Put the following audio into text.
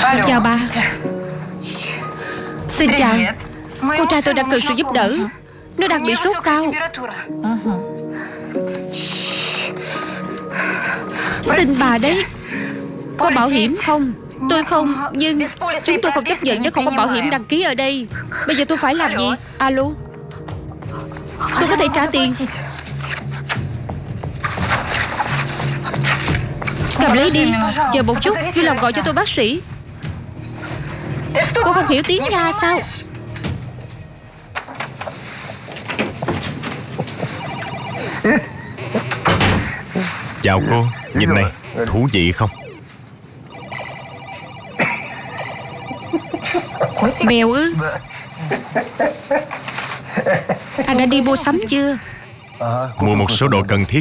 Chào bà. Xin chào. Con trai tôi đang cần sự giúp đỡ. Nó đang bị sốt cao. Xin bà đấy. Có bảo hiểm không? Tôi không. Nhưng chúng tôi không chấp nhận nếu không có bảo hiểm đăng ký ở đây. Bây giờ tôi phải làm gì? Alo. Tôi có thể trả tiền. Cầm lấy đi. Chờ một chút. Vui lòng gọi cho tôi bác sĩ. Cô không hiểu tiếng Nga sao? Chào cô. Nhìn này, thú vị không? Mèo ư? Anh đã đi mua sắm chưa? Mua một số đồ cần thiết